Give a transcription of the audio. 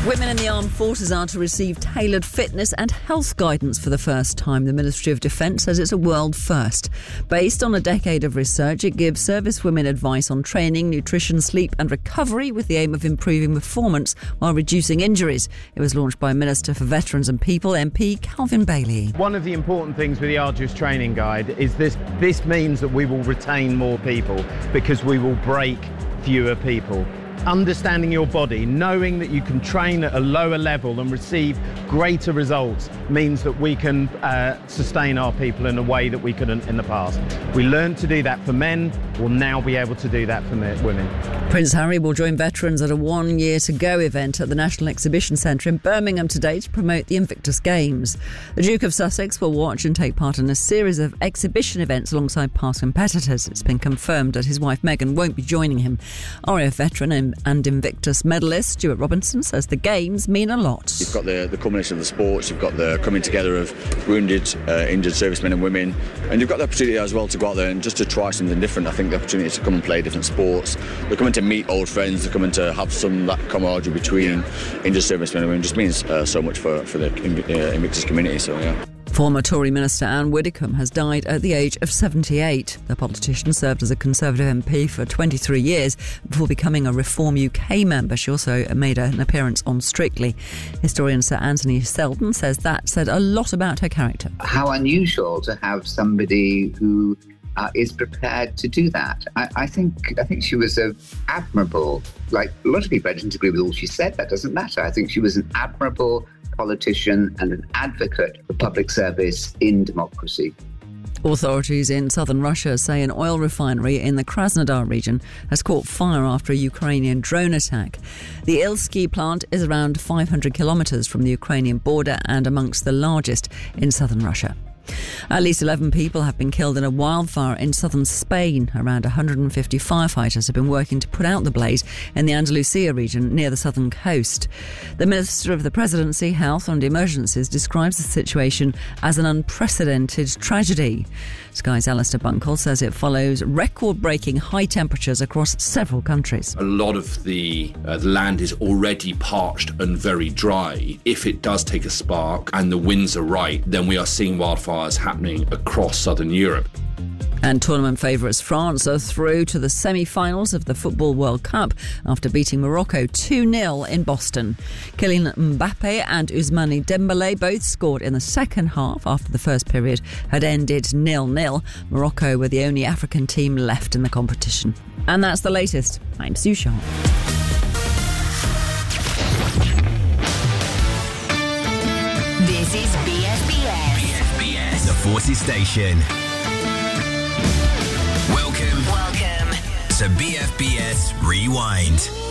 Women in the armed forces are to receive tailored fitness and health guidance for the first time. The Ministry of Defence says it's a world first. Based on a decade of research, it gives service women advice on training, nutrition, sleep and recovery with the aim of improving performance while reducing injuries. It was launched by Minister for Veterans and People, MP Calvin Bailey. One of the important things with the Arduous Training Guide is this means that we will retain more people because we will break fewer people. Understanding your body, knowing that you can train at a lower level and receive greater results means that we can sustain our people in a way that we couldn't in the past. We learned to do that for men, we'll now be able to do that for women. Prince Harry will join veterans at a 1 Year to Go event at the National Exhibition Centre in Birmingham today to promote the Invictus Games. The Duke of Sussex will watch and take part in a series of exhibition events alongside past competitors. It's been confirmed that his wife Meghan won't be joining him. RAF veteran and Invictus medalist Stuart Robinson says the Games mean a lot. You've got the culmination of the sports, you've got the coming together of wounded, injured servicemen and women, and you've got the opportunity as well to go out there and just to try something different. I think the opportunity to come and play different sports. They're coming to meet old friends, they're coming to have some that camaraderie between injured servicemen and women. It just means so much for the Invictus community, so yeah. Former Tory Minister Anne Widdecombe has died at the age of 78. The politician served as a Conservative MP for 23 years before becoming a Reform UK member. She also made an appearance on Strictly. Historian Sir Anthony Selden says that said a lot about her character. How unusual to have somebody who is prepared to do that. I think she was admirable. Like a lot of people, I didn't agree with all she said. That doesn't matter. I think she was an admirable politician and an advocate for public service in democracy. Authorities in southern Russia say an oil refinery in the Krasnodar region has caught fire after a Ukrainian drone attack. The Ilsky plant is around 500 kilometres from the Ukrainian border and amongst the largest in southern Russia. At least 11 people have been killed in a wildfire in southern Spain. Around 150 firefighters have been working to put out the blaze in the Andalusia region near the southern coast. The Minister of the Presidency, Health and Emergencies describes the situation as an unprecedented tragedy. Sky's Alistair Bunkle says it follows record-breaking high temperatures across several countries. A lot of the land is already parched and very dry. If it does take a spark and the winds are right, then we are seeing wildfires happening across southern Europe. And tournament favourites France are through to the semi-finals of the Football World Cup after beating Morocco 2-0 in Boston. Kylian Mbappe and Ousmane Dembélé both scored in the second half after the first period had ended 0-0. Morocco were the only African team left in the competition. And that's the latest. I'm Sue Sharp. This is BFBS. The Forces Station. Welcome to BFBS Rewind.